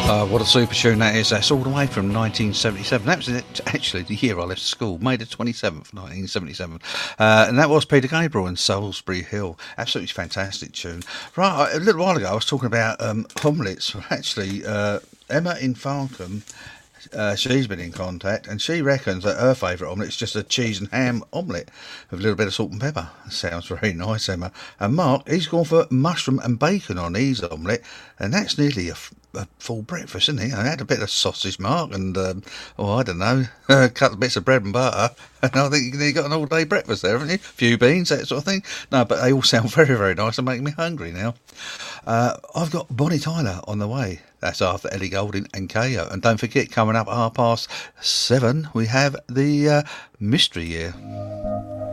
What a super tune that is. That's all the way from 1977. That was actually the year I left school, May the 27th, 1977. And that was Peter Gabriel and Salisbury Hill. Absolutely fantastic tune. Right, a little while ago I was talking about omelettes. Actually, Emma in Farnham, she's been in contact, and she reckons that her favourite omelette is just a cheese and ham omelette with a little bit of salt and pepper. Sounds very nice, Emma. And Mark, he's gone for mushroom and bacon on his omelette, and that's nearly a full breakfast, isn't he? I had a bit of sausage, Mark, and I don't know, a couple of bits of bread and butter, and I think you got an all-day breakfast there, haven't you? A few beans, that sort of thing. No, but they all sound very, very nice and make me hungry now. I've got Bonnie Tyler on the way. That's after Ellie Goulding and KO. And don't forget, coming up at 7:30, we have the Mystery Year.